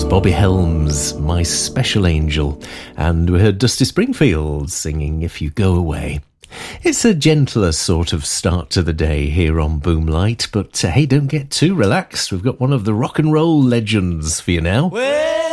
Bobby Helms, My Special Angel, and we heard Dusty Springfield singing If You Go Away. It's a gentler sort of start to the day here on Boomlight, but hey, don't get too relaxed. We've got one of the rock and roll legends for you now.